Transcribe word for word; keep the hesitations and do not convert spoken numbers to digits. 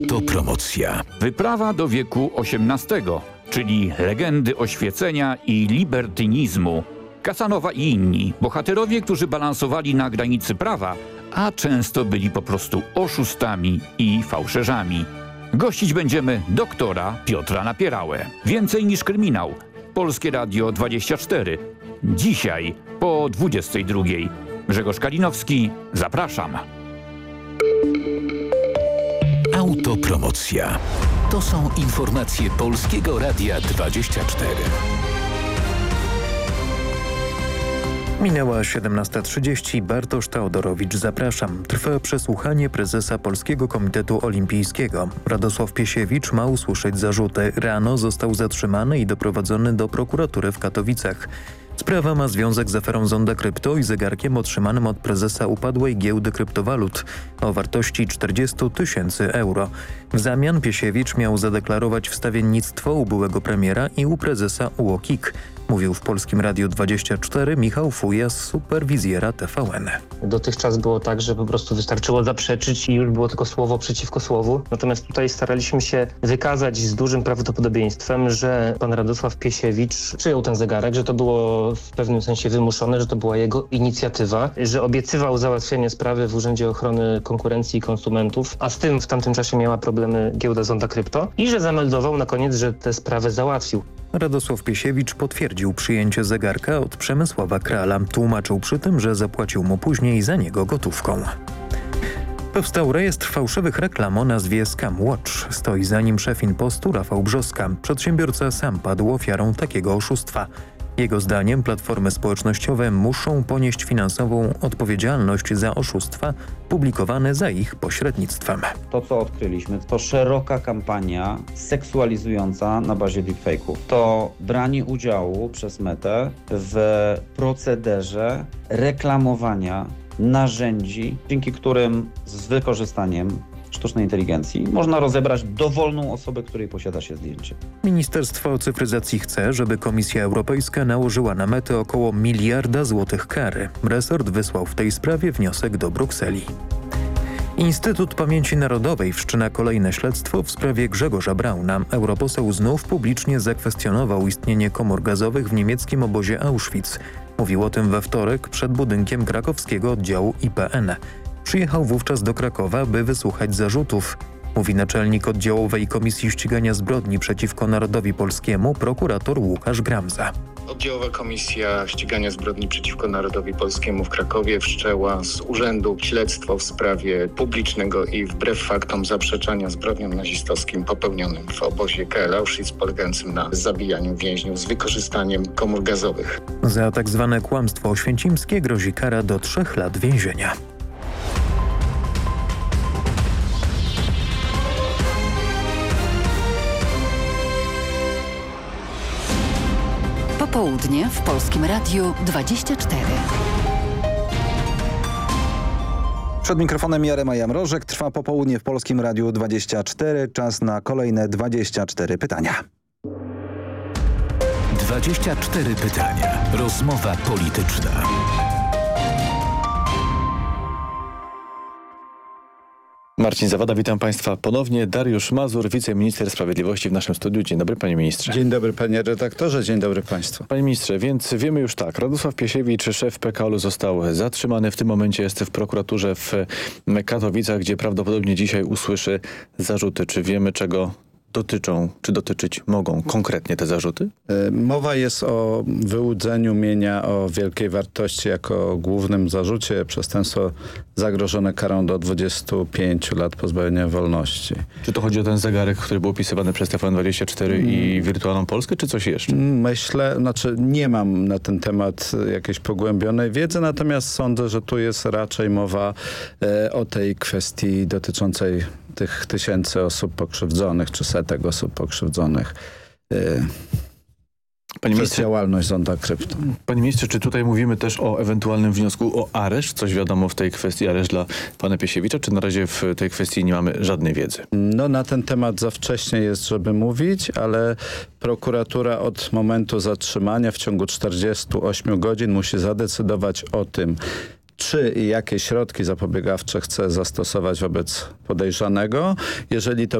Autopromocja. Wyprawa do wieku osiemnastego, czyli legendy oświecenia i libertynizmu. Kasanowa i inni, bohaterowie, którzy balansowali na granicy prawa, a często byli po prostu oszustami i fałszerzami. Gościć będziemy doktora Piotra Napierałę. Więcej niż kryminał. Polskie Radio dwadzieścia cztery. Dzisiaj po dwudziestej drugiej. Grzegorz Kalinowski, zapraszam. Autopromocja. To są informacje Polskiego Radia dwadzieścia cztery. Minęła siedemnasta trzydzieści. Bartosz Teodorowicz, zapraszam. Trwa przesłuchanie prezesa Polskiego Komitetu Olimpijskiego. Radosław Piesiewicz ma usłyszeć zarzuty. Rano został zatrzymany i doprowadzony do prokuratury w Katowicach. Sprawa ma związek z aferą Zonda Krypto i zegarkiem otrzymanym od prezesa upadłej giełdy kryptowalut o wartości czterdzieści tysięcy euro. W zamian Piesiewicz miał zadeklarować wstawiennictwo u byłego premiera i u prezesa U O K I K. Mówił w Polskim Radiu dwadzieścia cztery Michał Fuja z superwizjera T V N. Dotychczas było tak, że po prostu wystarczyło zaprzeczyć i już było tylko słowo przeciwko słowu. Natomiast tutaj staraliśmy się wykazać z dużym prawdopodobieństwem, że pan Radosław Piesiewicz przyjął ten zegarek, że to było w pewnym sensie wymuszone, że to była jego inicjatywa, że obiecywał załatwienie sprawy w Urzędzie Ochrony Konkurencji i Konsumentów, a z tym w tamtym czasie miała problemy giełda Zonda Krypto i że zameldował na koniec, że tę sprawę załatwił. Radosław Piesiewicz potwierdził przyjęcie zegarka od Przemysława Krala. Tłumaczył przy tym, że zapłacił mu później za niego gotówką. Powstał rejestr fałszywych reklam o nazwie Scam Watch. Stoi za nim szef Impostu Rafał Brzoska. Przedsiębiorca sam padł ofiarą takiego oszustwa. Jego zdaniem platformy społecznościowe muszą ponieść finansową odpowiedzialność za oszustwa publikowane za ich pośrednictwem. To, co odkryliśmy, to szeroka kampania seksualizująca na bazie deepfake'ów. To branie udziału przez Metę w procederze reklamowania narzędzi, dzięki którym z wykorzystaniem sztucznej inteligencji można rozebrać dowolną osobę, której posiada się zdjęcie. Ministerstwo Cyfryzacji chce, żeby Komisja Europejska nałożyła na Metę około miliarda złotych kary. Resort wysłał w tej sprawie wniosek do Brukseli. Instytut Pamięci Narodowej wszczyna kolejne śledztwo w sprawie Grzegorza Brauna. Europoseł znów publicznie zakwestionował istnienie komór gazowych w niemieckim obozie Auschwitz. Mówił o tym we wtorek przed budynkiem krakowskiego oddziału I P N. Przyjechał wówczas do Krakowa, by wysłuchać zarzutów. Mówi naczelnik oddziałowej Komisji Ścigania Zbrodni przeciwko Narodowi Polskiemu, prokurator Łukasz Gramza. Oddziałowa Komisja Ścigania Zbrodni przeciwko Narodowi Polskiemu w Krakowie wszczęła z urzędu śledztwo w sprawie publicznego i wbrew faktom zaprzeczania zbrodniom nazistowskim popełnionym w obozie K L Auschwitz, polegającym na zabijaniu więźniów z wykorzystaniem komór gazowych. Za tak zwane kłamstwo oświęcimskie grozi kara do trzech lat więzienia. Popołudnie w Polskim Radiu dwadzieścia cztery. Przed mikrofonem Jarema Jamrożek. Trwa popołudnie w Polskim Radiu dwadzieścia cztery. Czas na kolejne dwadzieścia cztery pytania. dwadzieścia cztery pytania. Rozmowa polityczna. Marcin Zawada, witam Państwa ponownie. Dariusz Mazur, wiceminister sprawiedliwości w naszym studiu. Dzień dobry, panie ministrze. Dzień dobry, panie redaktorze, dzień dobry państwu. Panie ministrze, więc wiemy już tak, Radosław Piesiewicz, szef P K O L-u, został zatrzymany. W tym momencie jest w prokuraturze w Katowicach, gdzie prawdopodobnie dzisiaj usłyszy zarzuty. Czy wiemy, czego dotyczą, czy dotyczyć mogą konkretnie te zarzuty? Mowa jest o wyłudzeniu mienia o wielkiej wartości jako głównym zarzucie. Przestępstwo zagrożone karą do dwudziestu pięciu lat pozbawienia wolności. Czy to chodzi o ten zegarek, który był opisywany przez T V N dwadzieścia cztery hmm. i Wirtualną Polskę, czy coś jeszcze? Myślę, znaczy nie mam na ten temat jakiejś pogłębionej wiedzy, natomiast sądzę, że tu jest raczej mowa e, o tej kwestii dotyczącej tych tysięcy osób pokrzywdzonych, czy setek osób pokrzywdzonych yy, Panie przez działalność Zonda Krypto. Panie ministrze, czy tutaj mówimy też o ewentualnym wniosku o areszt? Coś wiadomo w tej kwestii, areszt dla pana Piesiewicza, czy na razie w tej kwestii nie mamy żadnej wiedzy? No na ten temat za wcześnie jest, żeby mówić, ale prokuratura od momentu zatrzymania w ciągu czterdziestu ośmiu godzin musi zadecydować o tym, czy i jakie środki zapobiegawcze chce zastosować wobec podejrzanego. Jeżeli to